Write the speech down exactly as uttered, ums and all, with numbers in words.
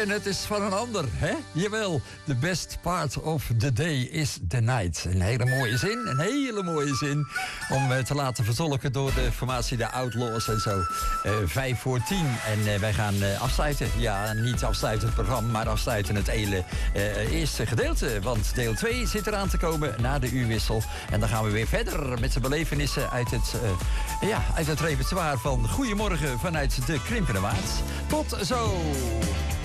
En het is van een ander, hè? Jawel, the best part of the day is the night. Een hele mooie zin, een hele mooie zin... om uh, te laten verzolken door de formatie de Outlaws en zo. Uh, vijf voor tien. En uh, wij gaan uh, afsluiten. Ja, niet afsluiten het programma, maar afsluiten het hele uh, eerste gedeelte. Want deel twee zit eraan te komen na de uurwissel. En dan gaan we weer verder met de belevenissen uit het, uh, ja, uit het repertoire van Goedemorgen vanuit de Krimpende Waard. Tot zo!